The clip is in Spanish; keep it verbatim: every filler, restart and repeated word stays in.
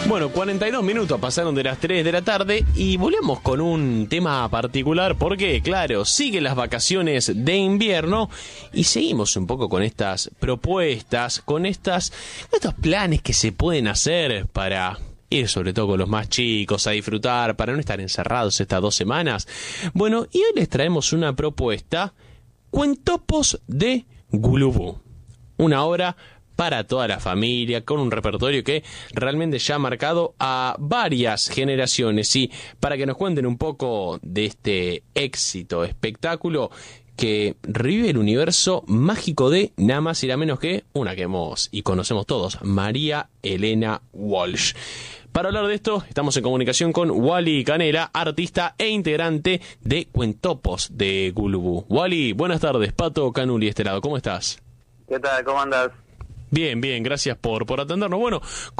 Bueno, cuarenta y dos minutos pasaron de las tres de la tarde y volvemos con un tema particular porque, claro, siguen las vacaciones de invierno y seguimos un poco con estas propuestas, con estas, estos planes que se pueden hacer para ir sobre todo con los más chicos a disfrutar, para no estar encerrados estas dos semanas. Bueno, y hoy les traemos una propuesta, Cuentopos de Gulubú, una obra para toda la familia, con un repertorio que realmente ya ha marcado a varias generaciones. Y para que nos cuenten un poco de este éxito, espectáculo que revive el universo mágico de nada más y nada menos que una que hemos y conocemos todos, María Elena Walsh. Para hablar de esto, estamos en comunicación con Wally Canela, artista e integrante de Cuentopos de Gulubú. Wally, buenas tardes. Pato Canuli de este lado, ¿cómo estás? ¿Qué tal? ¿Cómo andas? Bien, bien, gracias por, por atendernos. Bueno,